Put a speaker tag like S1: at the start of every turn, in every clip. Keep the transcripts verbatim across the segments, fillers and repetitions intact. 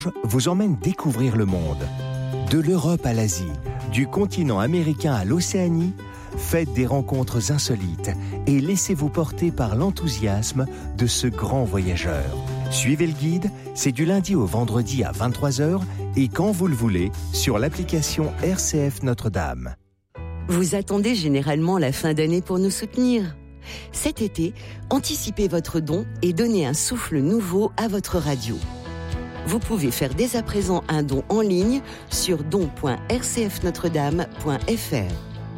S1: vous emmène découvrir le monde. De l'Europe à l'Asie, du continent américain à l'Océanie, faites des rencontres insolites et laissez-vous porter par l'enthousiasme de ce grand voyageur. Suivez le guide, c'est du lundi au vendredi à vingt-trois heures et quand vous le voulez sur l'application R C F Notre-Dame.
S2: Vous attendez généralement la fin d'année pour nous soutenir. Cet été, anticipez votre don et donnez un souffle nouveau à votre radio. Vous pouvez faire dès à présent un don en ligne sur don point r c f notre dame point f r.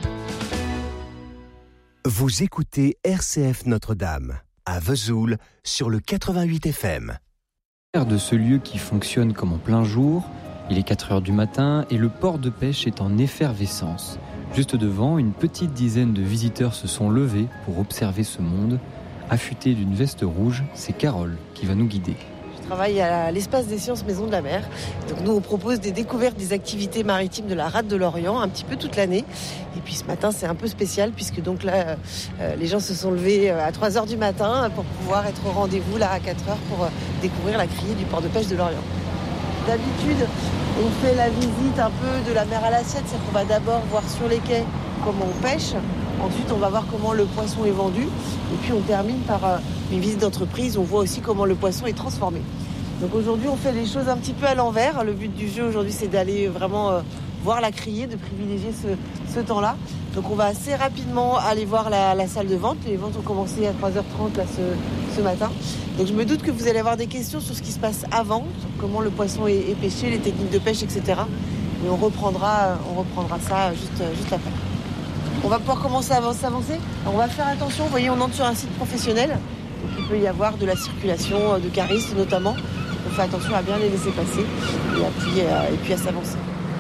S1: Vous écoutez R C F Notre-Dame, à Vesoul, sur le quatre-vingt-huit F M.
S3: De ce lieu qui fonctionne comme en plein jour, il est quatre heures du matin et le port de pêche est en effervescence. Juste devant, une petite dizaine de visiteurs se sont levés pour observer ce monde. Affûtée d'une veste rouge, c'est Carole qui va nous guider.
S4: Je travaille à l'espace des sciences Maison de la Mer. Donc nous, on propose des découvertes des activités maritimes de la rade de l'Orient un petit peu toute l'année. Et puis ce matin, c'est un peu spécial puisque donc là, euh, les gens se sont levés à trois heures du matin pour pouvoir être au rendez-vous là à quatre heures pour euh, découvrir la criée du port de pêche de l'Orient. D'habitude, on fait la visite un peu de la mer à l'assiette, c'est qu'on va d'abord voir sur les quais comment on pêche. Ensuite, on va voir comment le poisson est vendu. Et puis, on termine par euh, une visite d'entreprise. On voit aussi comment le poisson est transformé. Donc aujourd'hui, on fait les choses un petit peu à l'envers. Le but du jeu aujourd'hui, c'est d'aller vraiment euh, voir la criée, de privilégier ce, ce temps-là. Donc on va assez rapidement aller voir la, la salle de vente. Les ventes ont commencé à trois heures trente là, ce, ce matin. Donc je me doute que vous allez avoir des questions sur ce qui se passe avant, sur comment le poisson est, est pêché, les techniques de pêche, et cetera. Et on reprendra, on reprendra ça juste, juste après. On va pouvoir commencer à avancer. Alors on va faire attention, vous voyez, on entre sur un site professionnel. Donc il peut y avoir de la circulation de caristes notamment. On fait attention à bien les laisser passer et, à puis, et puis à s'avancer.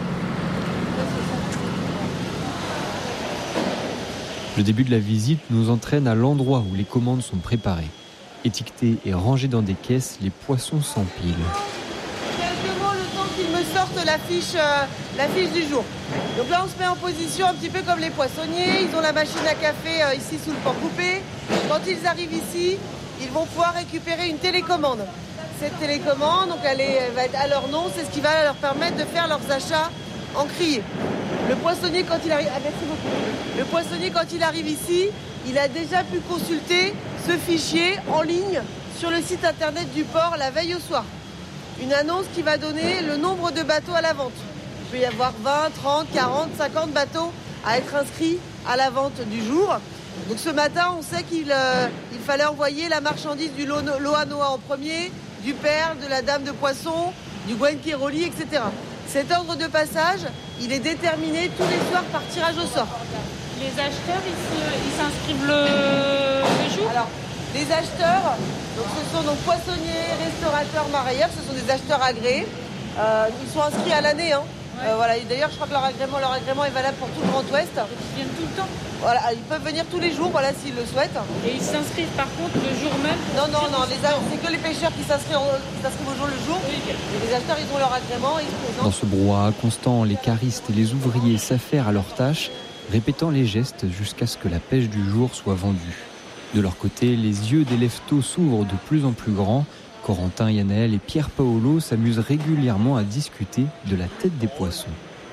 S3: Le début de la visite nous entraîne à l'endroit où les commandes sont préparées. Étiquetés et rangés dans des caisses, les poissons s'empilent.
S4: Quelques mots, le temps qu'ils me sortent la fiche, euh, la fiche du jour. Donc là, on se met en position un petit peu comme les poissonniers. Ils ont la machine à café euh, ici sous le port coupé. Quand ils arrivent ici, ils vont pouvoir récupérer une télécommande. Cette télécommande, donc elle, est, elle va être à leur nom, c'est ce qui va leur permettre de faire leurs achats en criée. Le poissonnier, quand il arrive, ah, merci beaucoup. Le poissonnier, quand il arrive ici, il a déjà pu consulter ce fichier en ligne sur le site internet du port la veille au soir. Une annonce qui va donner le nombre de bateaux à la vente. Il peut y avoir vingt, trente, quarante, cinquante bateaux à être inscrits à la vente du jour. Donc ce matin, on sait qu'il euh, il fallait envoyer la marchandise du Loanoa en premier, du Perle, de la Dame de Poisson, du Gwenqueroli, et cetera. Cet ordre de passage, il est déterminé tous les soirs par tirage au sort.
S5: Les acheteurs, ils, se, ils s'inscrivent le, le jour ?
S4: Alors, les acheteurs, donc ce sont donc poissonniers, restaurateurs, marailleurs, ce sont des acheteurs agréés. Euh, ils sont inscrits à l'année. Hein. Ouais. Euh, voilà. Et d'ailleurs, je crois que leur agrément, leur agrément est valable pour tout le Grand Ouest.
S5: Ils viennent tout le temps ?
S4: Voilà, ils peuvent venir tous les jours, voilà, s'ils le souhaitent.
S5: Et ils s'inscrivent par contre le jour même ?
S4: Non, non, non, les, c'est que les pêcheurs qui s'inscrivent, qui s'inscrivent au jour le jour. Oui. Et les acheteurs, ils ont leur agrément et ils se présentent.
S3: Dans ce brouhaha constant, les caristes et les ouvriers s'affairent à leurs tâches, répétant les gestes jusqu'à ce que la pêche du jour soit vendue. De leur côté, les yeux des leftos s'ouvrent de plus en plus grands. Corentin, Yanaël et Pierre Paolo s'amusent régulièrement à discuter de la tête des poissons.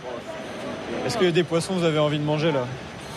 S6: Est-ce que des poissons vous avez envie de manger là ?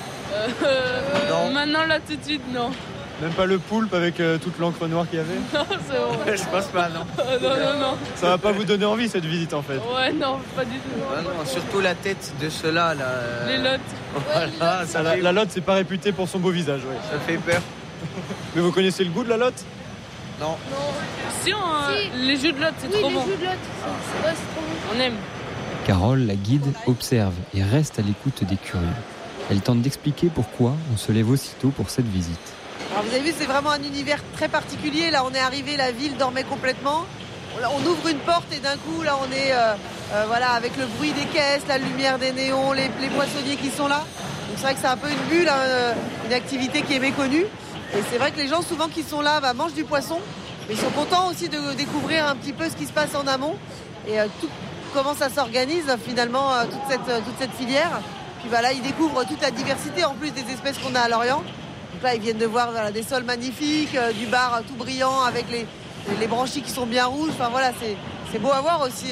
S5: Euh, non. Maintenant, là, tout de suite, non.
S6: Même pas le poulpe avec euh, toute l'encre noire qu'il y avait ?
S5: Non, c'est bon.
S6: Je pense pas, non.
S5: Euh, non, non, non.
S6: Ça va pas vous donner envie, cette visite, en fait ?
S5: Ouais, non, pas du tout.
S7: Ah non, surtout la tête de ceux-là, là.
S5: Les lottes.
S6: Voilà, ça, la, la lotte, c'est pas réputé pour son beau visage, ouais.
S7: Ça fait peur.
S6: Mais vous connaissez le goût de la lotte ?
S7: Non.
S5: Non. Si, on,
S8: si.
S5: Les jus de lotte, c'est
S8: oui,
S5: trop
S8: les
S5: bon.
S8: jus de lotte, c'est, ouais, c'est trop bon.
S5: On aime.
S3: Carole, la guide, observe et reste à l'écoute des curieux. Elle tente d'expliquer pourquoi on se lève aussitôt pour cette visite.
S4: Alors vous avez vu, c'est vraiment un univers très particulier. Là, on est arrivé, la ville dormait complètement. On ouvre une porte et d'un coup, là, on est euh, euh, voilà, avec le bruit des caisses, la lumière des néons, les, les poissonniers qui sont là. Donc c'est vrai que c'est un peu une bulle, hein, une activité qui est méconnue. Et c'est vrai que les gens, souvent, qui sont là, bah, mangent du poisson. Mais ils sont contents aussi de découvrir un petit peu ce qui se passe en amont. Et euh, tout, comment ça s'organise, finalement, euh, toute, cette, euh, toute cette filière. Puis voilà, ils découvrent toute la diversité, en plus des espèces qu'on a à Lorient. Donc là, ils viennent de voir voilà, des sols magnifiques, euh, du bar tout brillant avec les, les branchies qui sont bien rouges. Enfin voilà, c'est, c'est beau à voir aussi.